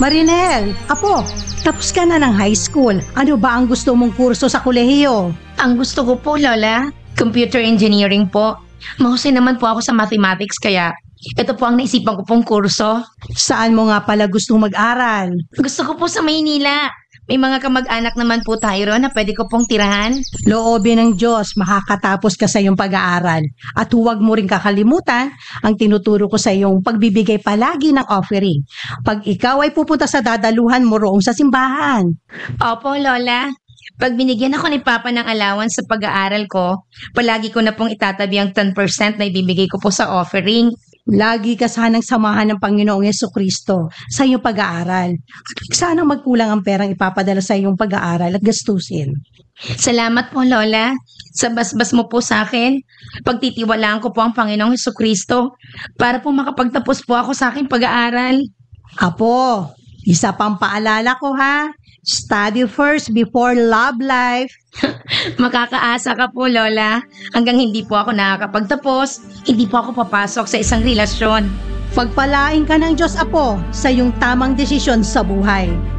Marinel, apo, tapos ka na ng high school. Ano ba ang gusto mong kurso sa kolehiyo? Ang gusto ko po, Lola, computer engineering po. Mahusay naman po ako sa mathematics kaya ito po ang naisipan ko pong kurso. Saan mo nga pala gustong mag-aral? Gusto ko po sa Maynila. May mga kamag-anak naman po tayo ron na pwede ko pong tirahan. Loobin ng Diyos, makakatapos ka sa iyong pag-aaral. At huwag mo rin kakalimutan ang tinuturo ko sa iyong pagbibigay palagi ng offering. Pag ikaw ay pupunta sa dadaluhan mo roong sa simbahan. Opo, Lola. Pag binigyan ako ni Papa ng allowance sa pag-aaral ko, palagi ko na pong itatabi ang 10% na ibibigay ko po sa offering. Lagi ka sanang samahan ng Panginoong Yesukristo sa iyong pag-aaral. At huwag sanang magkulang ang perang ipapadala sa iyong pag-aaral at gastusin. Salamat po, Lola. Sa basbas mo po sa akin, pagtitiwalaan ko po ang Panginoong Hesukristo para po makapagtapos po ako sa aking pag-aaral. Apo, isa pang paalala ko ha. Study first before love life. Makakaasa ka po, Lola. Hanggang hindi po ako nakakapagtapos, hindi po ako papasok sa isang relasyon. Pagpalain ka ng Diyos, Apo, sa iyong tamang desisyon sa buhay.